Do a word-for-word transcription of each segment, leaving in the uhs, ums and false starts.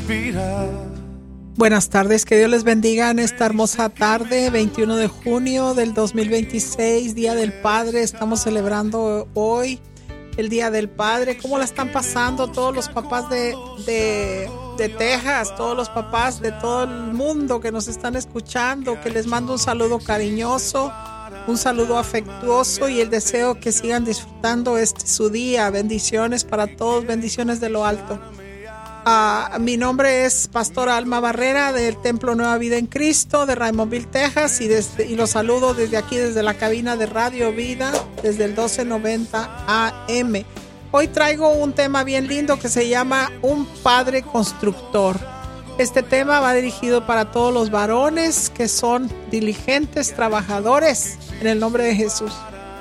inspira. Buenas tardes, que Dios les bendiga en esta hermosa tarde, veintiuno de junio del dos mil veintiséis, Día del Padre. Estamos celebrando hoy el Día del Padre. ¿Cómo la están pasando todos los papás de, de, de Texas, todos los papás de todo el mundo que nos están escuchando? Que les mando un saludo cariñoso, un saludo afectuoso y el deseo que sigan disfrutando este su día. Bendiciones para todos, bendiciones de lo alto. Uh, mi nombre es Pastora Alma Barrera del Templo Nueva Vida en Cristo de Raymondville, Texas, y, desde, y los saludo desde aquí, desde la cabina de Radio Vida, desde el doce noventa A M. Hoy traigo un tema bien lindo que se llama Un Padre Constructor. Este tema va dirigido para todos los varones que son diligentes, trabajadores, en el nombre de Jesús.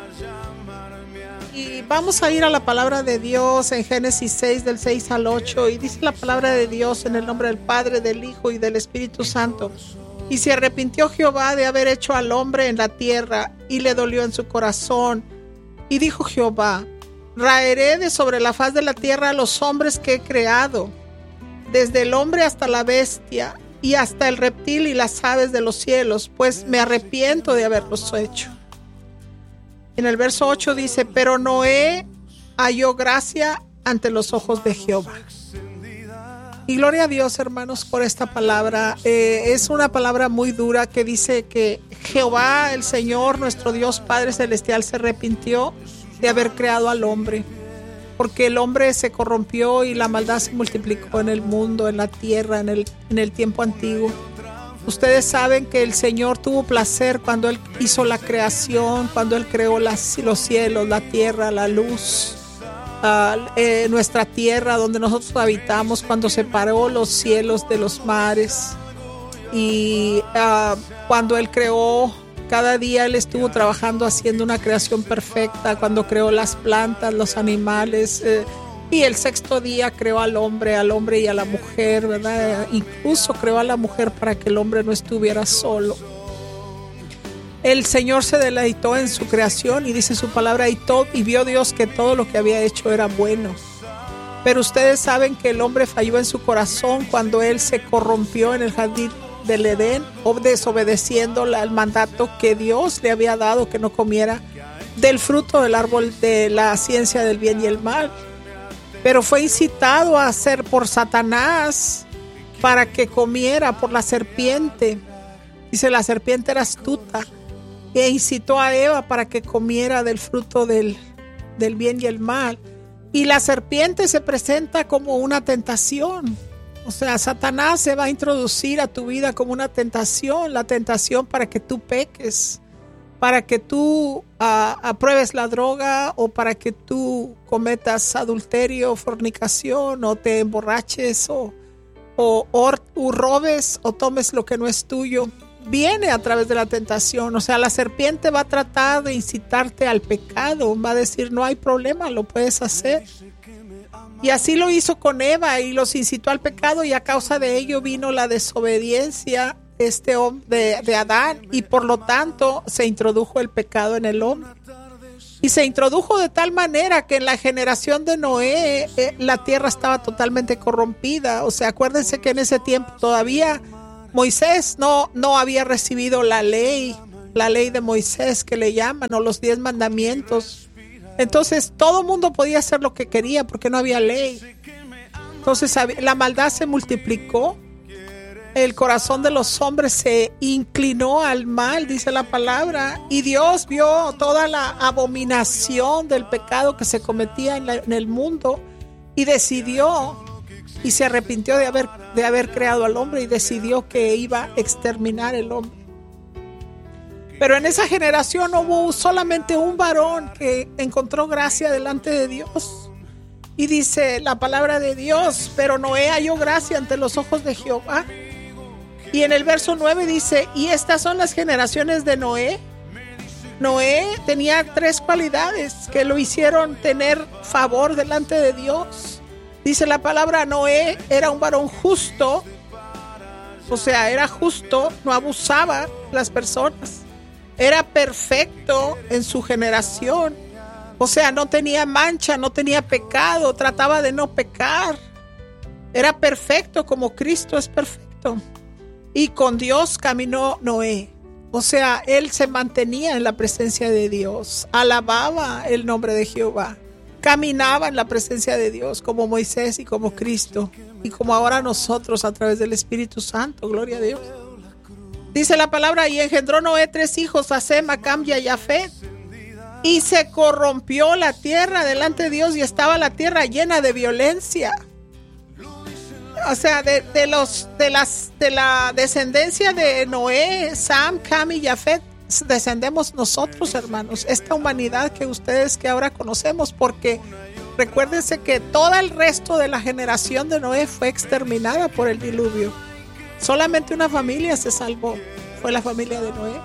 Y vamos a ir a la palabra de Dios en Génesis seis, del seis al ocho, y dice la palabra de Dios en el nombre del Padre, del Hijo y del Espíritu Santo. Y se arrepintió Jehová de haber hecho al hombre en la tierra, y le dolió en su corazón. Y dijo Jehová: raeré de sobre la faz de la tierra a los hombres que he creado, desde el hombre hasta la bestia, y hasta el reptil y las aves de los cielos, pues me arrepiento de haberlos hecho. En el verso ocho dice: pero Noé halló gracia ante los ojos de Jehová. Y gloria a Dios, hermanos, por esta palabra. Eh, es una palabra muy dura que dice que Jehová, el Señor, nuestro Dios Padre Celestial, se arrepintió de haber creado al hombre, porque el hombre se corrompió y la maldad se multiplicó en el mundo, en la tierra, en el, en el tiempo antiguo. Ustedes saben que el Señor tuvo placer cuando Él hizo la creación, cuando Él creó las, los cielos, la tierra, la luz, uh, eh, nuestra tierra donde nosotros habitamos, cuando separó los cielos de los mares. Y uh, cuando Él creó, cada día Él estuvo trabajando haciendo una creación perfecta, cuando creó las plantas, los animales, eh, y el sexto día creó al hombre, al hombre y a la mujer, ¿verdad? Incluso creó a la mujer para que el hombre no estuviera solo. El Señor se deleitó en su creación y dice su palabra, y, todo, y vio Dios que todo lo que había hecho era bueno. Pero ustedes saben que el hombre falló en su corazón cuando él se corrompió en el jardín del Edén, desobedeciendo el mandato que Dios le había dado, que no comiera del fruto del árbol de la ciencia del bien y el mal. Pero fue incitado a hacer por Satanás para que comiera, por la serpiente. Dice, la serpiente era astuta e incitó a Eva para que comiera del fruto del, del bien y el mal. Y la serpiente se presenta como una tentación. O sea, Satanás se va a introducir a tu vida como una tentación, la tentación para que tú peques, para que tú uh, apruebes la droga, o para que tú cometas adulterio, fornicación, o te emborraches, o, o, o, o robes, o tomes lo que no es tuyo. Viene a través de la tentación. O sea, la serpiente va a tratar de incitarte al pecado, va a decir, no hay problema, lo puedes hacer. Y así lo hizo con Eva y los incitó al pecado, y a causa de ello vino la desobediencia este hombre de, de Adán, y por lo tanto se introdujo el pecado en el hombre. Y se introdujo de tal manera que en la generación de Noé eh, la tierra estaba totalmente corrompida. O sea, acuérdense que en ese tiempo todavía Moisés no, no había recibido la ley, la ley de Moisés que le llaman, o los diez mandamientos. Entonces todo el mundo podía hacer lo que quería porque no había ley. Entonces la maldad se multiplicó. El corazón de los hombres se inclinó al mal, dice la palabra, y Dios vio toda la abominación del pecado que se cometía en, la, en el mundo, y decidió, y se arrepintió de haber, de haber creado al hombre, y decidió que iba a exterminar el hombre. Pero en esa generación hubo solamente un varón que encontró gracia delante de Dios. Y dice la palabra de Dios, pero Noé halló gracia ante los ojos de Jehová. Y en el verso nueve dice, y estas son las generaciones de Noé. Noé tenía tres cualidades que lo hicieron tener favor delante de Dios. Dice la palabra, Noé era un varón justo, o sea, era justo, no abusaba de las personas. Era perfecto en su generación, o sea, no tenía mancha, no tenía pecado, trataba de no pecar. Era perfecto como Cristo es perfecto. Y con Dios caminó Noé. O sea, él se mantenía en la presencia de Dios, alababa el nombre de Jehová, caminaba en la presencia de Dios como Moisés y como Cristo y como ahora nosotros a través del Espíritu Santo. Gloria a Dios. Dice la palabra: y engendró Noé tres hijos, a Sem, a Cam y a Jafet. Y se corrompió la tierra delante de Dios y estaba la tierra llena de violencia. O sea, de, de los de las de la descendencia de Noé, Sam, Cam y Jafet, descendemos nosotros, hermanos, esta humanidad que ustedes que ahora conocemos, porque recuérdense que todo el resto de la generación de Noé fue exterminada por el diluvio. Solamente una familia se salvó, fue la familia de Noé.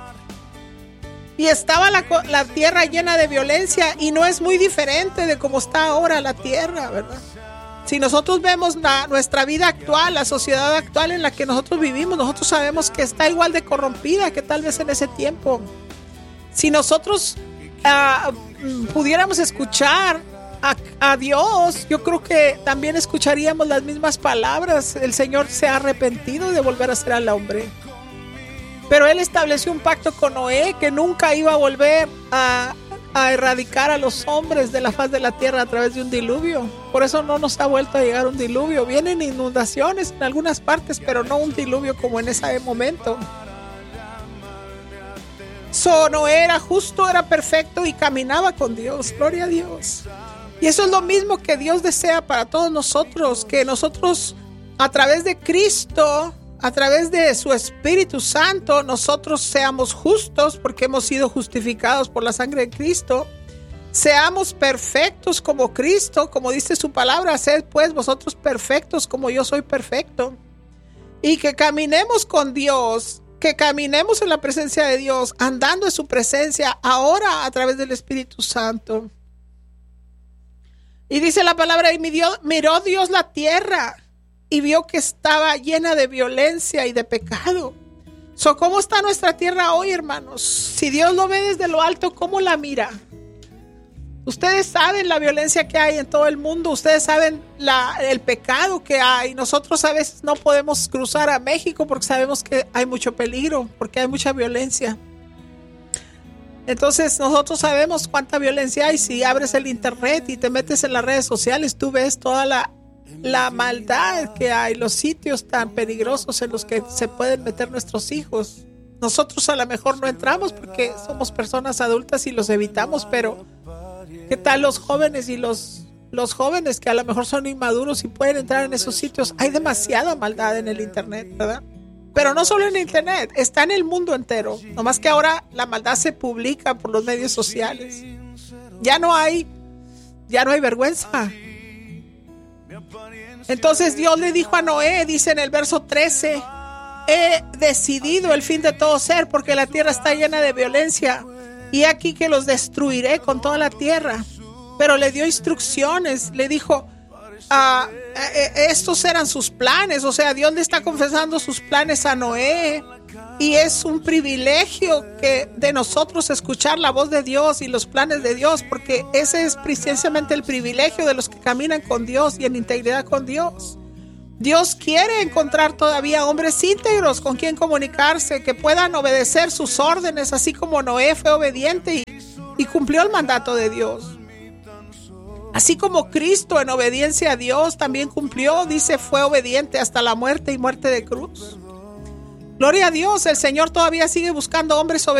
Y estaba la, la tierra llena de violencia, y no es muy diferente de cómo está ahora la tierra, ¿verdad? Si nosotros vemos la, nuestra vida actual, la sociedad actual en la que nosotros vivimos, nosotros sabemos que está igual de corrompida que tal vez en ese tiempo. Si nosotros uh, pudiéramos escuchar a, a Dios, yo creo que también escucharíamos las mismas palabras. El Señor se ha arrepentido de volver a ser al hombre. Pero Él estableció un pacto con Noé que nunca iba a volver a... a erradicar a los hombres de la faz de la tierra a través de un diluvio. Por eso no nos ha vuelto a llegar un diluvio. Vienen inundaciones en algunas partes, pero no un diluvio como en ese momento. So, Noé era justo, era perfecto y caminaba con Dios. Gloria a Dios. Y eso es lo mismo que Dios desea para todos nosotros, que nosotros a través de Cristo, a través de su Espíritu Santo, nosotros seamos justos porque hemos sido justificados por la sangre de Cristo. Seamos perfectos como Cristo, como dice su palabra: sed pues vosotros perfectos como yo soy perfecto. Y que caminemos con Dios, que caminemos en la presencia de Dios, andando en su presencia ahora a través del Espíritu Santo. Y dice la palabra: y miró, miró Dios la tierra y vio que estaba llena de violencia y de pecado. So, ¿cómo está nuestra tierra hoy, hermanos? Si Dios lo ve desde lo alto, ¿cómo la mira? Ustedes saben la violencia que hay en todo el mundo. Ustedes saben la, el pecado que hay. Nosotros a veces no podemos cruzar a México porque sabemos que hay mucho peligro, porque hay mucha violencia. Entonces nosotros sabemos cuánta violencia hay. Si abres el internet y te metes en las redes sociales, tú ves toda la la maldad que hay, los sitios tan peligrosos en los que se pueden meter nuestros hijos. Nosotros a lo mejor no entramos porque somos personas adultas y los evitamos, pero ¿qué tal los jóvenes y los, los jóvenes que a lo mejor son inmaduros y pueden entrar en esos sitios? Hay demasiada maldad en el internet, ¿verdad? Pero no solo en internet, está en el mundo entero. Nomás que ahora la maldad se publica por los medios sociales. Ya no hay, ya no hay vergüenza. Entonces Dios le dijo a Noé, dice en el verso trece: he decidido el fin de todo ser, porque la tierra está llena de violencia, y aquí que los destruiré con toda la tierra. Pero le dio instrucciones, le dijo, ah, estos eran sus planes. O sea, Dios le está confesando sus planes a Noé, y es un privilegio que de nosotros escuchar la voz de Dios y los planes de Dios, porque ese es precisamente el privilegio de los que caminan con Dios y en integridad con Dios. Dios quiere encontrar todavía hombres íntegros con quien comunicarse, que puedan obedecer sus órdenes, así como Noé fue obediente y, y cumplió el mandato de Dios. Así como Cristo en obediencia a Dios también cumplió, dice, fue obediente hasta la muerte y muerte de cruz. Gloria a Dios, el Señor todavía sigue buscando hombres obedientes.